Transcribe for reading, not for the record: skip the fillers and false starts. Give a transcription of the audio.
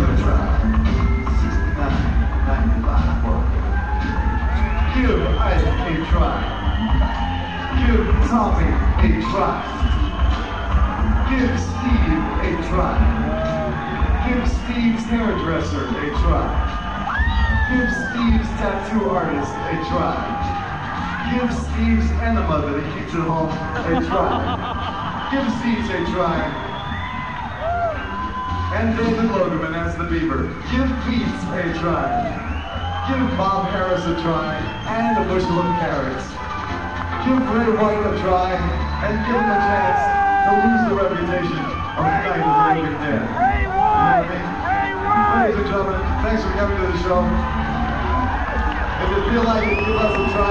a try. 995. Give Ike a try. Give Tommy a try. Give Steve a try. Give Steve's hairdresser a try. Give Steve's tattoo artist a try. Give Steve's enema that he keeps at home a try. Give Steve's a try. And David Loderman as the Beaver. Give Beats a try. Give Bob Harris a try and a bushel of carrots. Give Ray White a try and give him a chance to lose the reputation of a guy who's a living dead. Ray White! Ray White! Ladies and gentlemen, thanks for coming to the show. If you feel like it, give us a try.